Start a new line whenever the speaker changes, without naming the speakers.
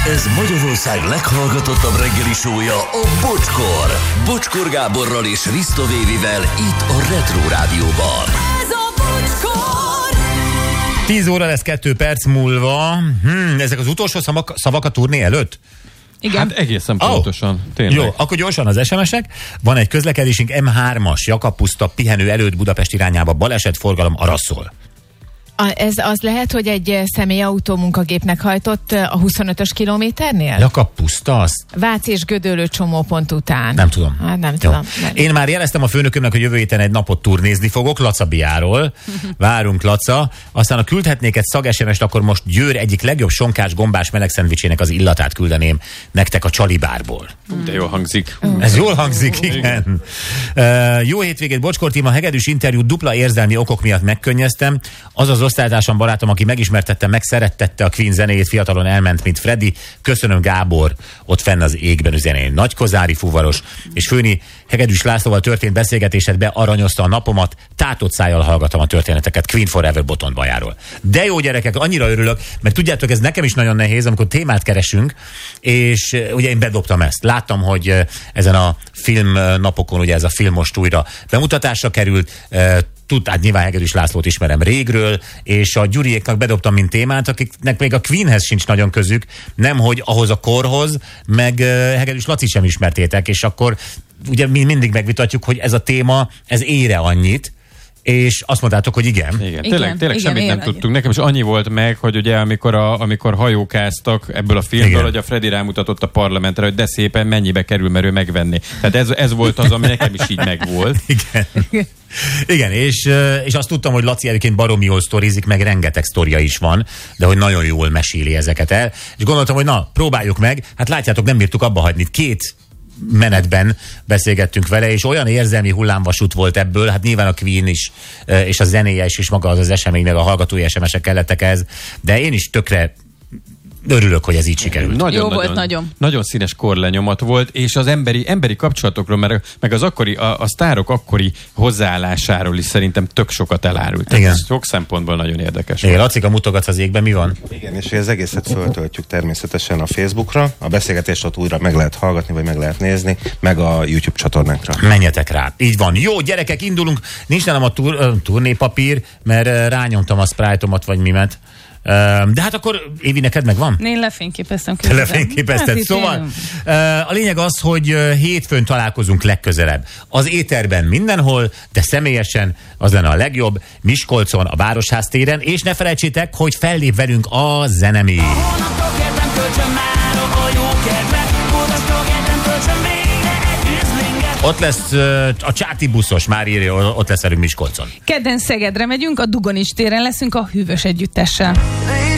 Ez Magyarország leghallgatottabb reggeli show-ja, a Bocskor. Bocskor Gáborral és Risto Vévivel itt a Retro Rádióban.
Ez a Bocskor!
10 óra lesz 2 perc múlva. Ezek az utolsó szavak a turné előtt?
Igen.
Hát egészen pontosan. Tényleg.
Jó, akkor gyorsan az SMS-ek. Van egy közlekedésünk, M3-as Jakab puszta pihenő előtt Budapest irányába, baleset, forgalom Araszol.
Ez az lehet, hogy egy személyautó munkagépnek hajtott a 25-ös kilométernél?
Jakab puszta az?
Vác és Gödöllő csomópont után.
Nem tudom.
Hát nem tudom.
Én már jeleztem a főnökömnek, hogy jövő héten egy napot turnézni fogok, Laca Biáról. Várunk, Laca. Aztán ha küldhetnék egy szag-SMS-t, akkor most Győr egyik legjobb sonkás gombás meleg szendvicsének az illatát küldeném nektek a Csalibárból.
De jól hangzik.
Ez jól hangzik, igen. Jó hétvégét, Bocskor Tíma, hegedűs interjút dupla érzelmi okok miatt megkönnyeztem. Az osztálytársam, barátom, aki megismertette, megszerettette a Queen zenéjét, fiatalon elment, mint Freddy. Köszönöm, Gábor, ott fenn az égben üzenén. Nagykozári fuvaros és Főni Hegedűs Lászlóval történt beszélgetésedbe aranyozta a napomat, tátott szájjal hallgatom a történeteket Queen Forever Botondbajáról. De jó gyerekek, annyira örülök, mert tudjátok, ez nekem is nagyon nehéz, amikor témát keresünk, és ugye én bedobtam ezt. Láttam, hogy ezen a filmnapokon, ugye ez a film most újra bemutatásra került, hát nyilván Hegedűs Lászlót ismerem régről, és a Gyuriéknak bedobtam, mint témát, akiknek még a Queenhez sincs nagyon közük, nemhogy ahhoz a korhoz, meg Hegedűs Laci sem ismertétek, és akkor ugye mi mindig megvitatjuk, hogy ez a téma, ez ére annyit, és azt mondtátok, hogy igen.
Igen, tényleg semmit nem tudtunk. Nekem is annyi volt meg, hogy ugye amikor hajókáztak ebből a filmből, igen, hogy a Freddy rámutatott a parlamentre, hogy de szépen mennyibe kerül, mert ő megvenni. Tehát ez volt az, ami nekem is így megvolt.
Igen. Igen, és azt tudtam, hogy Laci egyébként baromi jól sztorizik, meg rengeteg sztoria is van, de hogy nagyon jól meséli ezeket el. És gondoltam, hogy na, próbáljuk meg. Hát látjátok, nem bírtuk abba hagyni. 2 menetben beszélgettünk vele, és olyan érzelmi hullámvasút volt ebből, hát nyilván a Queen is, és a zenéje is, és maga az esemény, meg a hallgatói SMS-ek kellettek ez, de én is tökre örülök, hogy ez így sikerült.
Jó volt, nagyon.
Nagyon színes korlenyomat volt, és az emberi kapcsolatokról, meg az akkori, a sztárok akkori hozzáállásáról is szerintem tök sokat elárult. Ez sok szempontból nagyon érdekes.
Igen, Lacika, mutogatsz az égben, mi van?
Igen, és az egészet föltöltjük természetesen a Facebookra, a beszélgetést ott újra meg lehet hallgatni, vagy meg lehet nézni, meg a YouTube csatornánkra.
Menjetek rá, így van. Jó, gyerekek, indulunk. Nincs nálam a turnépapír, mert rányomtam a Sprite-omat, vagy mimet. De hát akkor, Évi, neked megvan?
Én lefényképeztem.
Te lefényképezted. Szóval a lényeg az, hogy hétfőn találkozunk legközelebb. Az éterben mindenhol, de személyesen az lenne a legjobb. Miskolcon, a Városház téren, és ne felejtsétek, hogy fellép velünk a Zenemi. Ott lesz a Csáti buszos, már írja, ott lesz velünk Miskolcon.
Kedden Szegedre megyünk, a Dugonis téren leszünk a Hűvös együttessel.